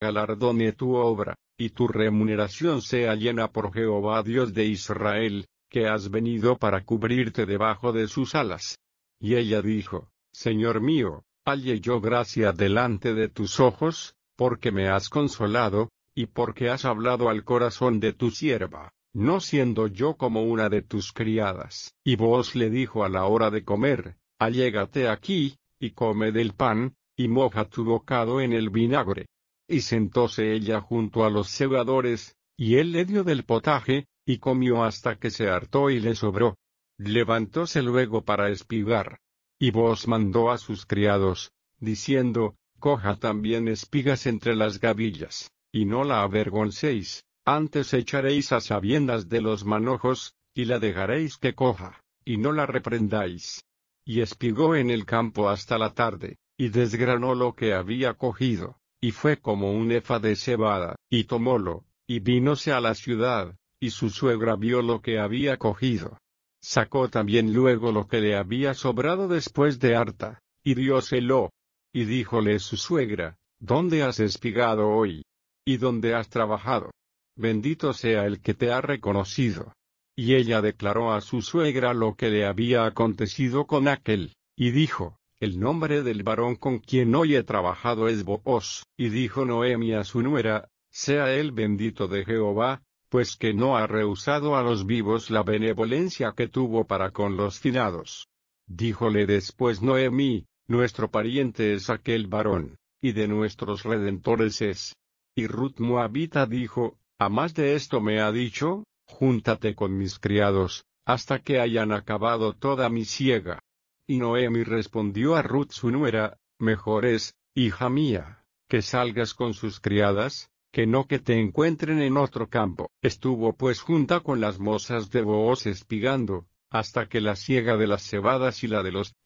galardone tu obra, y tu remuneración sea llena por Jehová Dios de Israel, que has venido para cubrirte debajo de sus alas. Y ella dijo, Señor mío, halle yo gracia delante de tus ojos, porque me has consolado, y porque has hablado al corazón de tu sierva, no siendo yo como una de tus criadas. Y Booz le dijo a la hora de comer, allégate aquí, y come del pan, y moja tu bocado en el vinagre. Y sentóse ella junto a los segadores, y él le dio del potaje, y comió hasta que se hartó y le sobró. Levantóse luego para espigar. Y Booz mandó a sus criados, diciendo, coja también espigas entre las gavillas, y no la avergoncéis, antes echaréis a sabiendas de los manojos, y la dejaréis que coja, y no la reprendáis. Y espigó en el campo hasta la tarde, y desgranó lo que había cogido, y fue como un efa de cebada, y tomólo, y vínose a la ciudad, y su suegra vio lo que había cogido. Sacó también luego lo que le había sobrado después de harta, y dióselo. Y díjole su suegra, ¿dónde has espigado hoy? ¿Y dónde has trabajado? Bendito sea el que te ha reconocido. Y ella declaró a su suegra lo que le había acontecido con aquel, y dijo, el nombre del varón con quien hoy he trabajado es Booz. Y dijo Noemi a su nuera, sea él bendito de Jehová, pues que no ha rehusado a los vivos la benevolencia que tuvo para con los finados. Díjole después Noemi, nuestro pariente es aquel varón, y de nuestros redentores es. Y Ruth Moabita dijo, a más de esto me ha dicho, júntate con mis criados, hasta que hayan acabado toda mi siega. Y Noemi respondió a Ruth su nuera, mejor es, hija mía, que salgas con sus criadas, que no que te encuentren en otro campo. Estuvo pues junta con las mozas de Booz espigando, hasta que la siega de las cebadas y la de los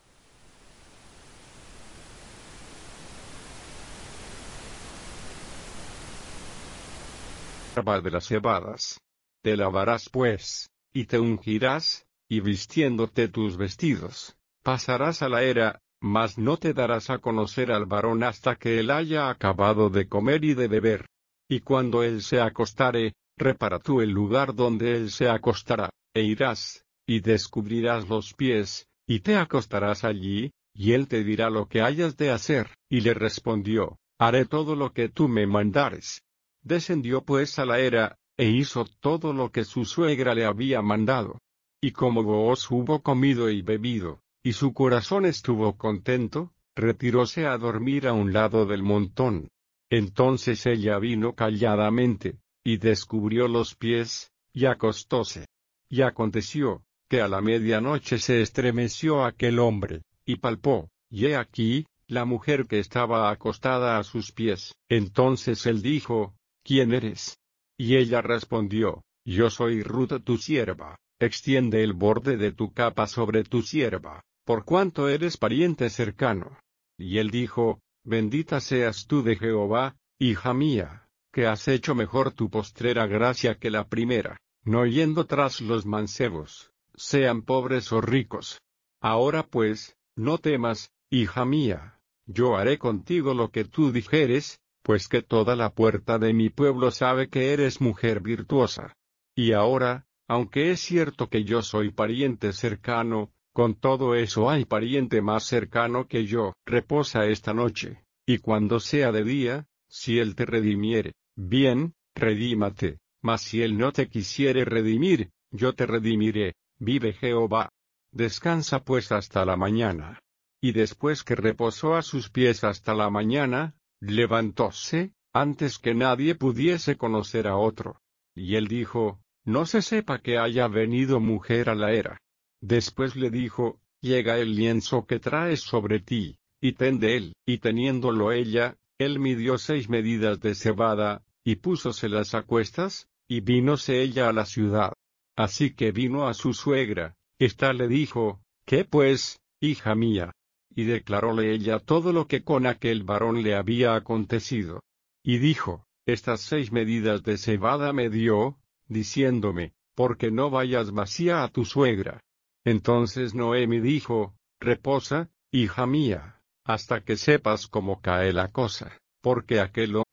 de las cebadas. Te lavarás pues, y te ungirás, y vistiéndote tus vestidos, pasarás a la era, mas no te darás a conocer al varón hasta que él haya acabado de comer y de beber. Y cuando él se acostare, repara tú el lugar donde él se acostará, e irás, y descubrirás los pies, y te acostarás allí, y él te dirá lo que hayas de hacer. Y le respondió, haré todo lo que tú me mandares. Descendió pues a la era, e hizo todo lo que su suegra le había mandado. Y como Booz hubo comido y bebido, y su corazón estuvo contento, retiróse a dormir a un lado del montón. Entonces ella vino calladamente, y descubrió los pies, y acostóse. Y aconteció, que a la medianoche se estremeció aquel hombre, y palpó, y he aquí, la mujer que estaba acostada a sus pies. Entonces él dijo, ¿quién eres? Y ella respondió, yo soy Ruth tu sierva, extiende el borde de tu capa sobre tu sierva, por cuanto eres pariente cercano. Y él dijo, bendita seas tú de Jehová, hija mía, que has hecho mejor tu postrera gracia que la primera, no yendo tras los mancebos, sean pobres o ricos. Ahora pues, no temas, hija mía, yo haré contigo lo que tú dijeres, pues que toda la puerta de mi pueblo sabe que eres mujer virtuosa. Y ahora, aunque es cierto que yo soy pariente cercano, con todo eso hay pariente más cercano que yo. Reposa esta noche, y cuando sea de día, si él te redimiere, bien, redímate, mas si él no te quisiere redimir, yo te redimiré, vive Jehová. Descansa pues hasta la mañana. Y después que reposó a sus pies hasta la mañana, levantóse, antes que nadie pudiese conocer a otro. Y él dijo, no se sepa que haya venido mujer a la era. Después le dijo, llega el lienzo que traes sobre ti, y ten de él. Y teniéndolo ella, él midió 6 medidas de cebada, y púsoselas a cuestas, y vínose ella a la ciudad. Así que vino a su suegra, ésta le dijo, ¿qué pues, hija mía? Y declaróle ella todo lo que con aquel varón le había acontecido. Y dijo, estas 6 medidas de cebada me dio, diciéndome, porque no vayas vacía a tu suegra. Entonces Noemi dijo, reposa, hija mía, hasta que sepas cómo cae la cosa, porque aquel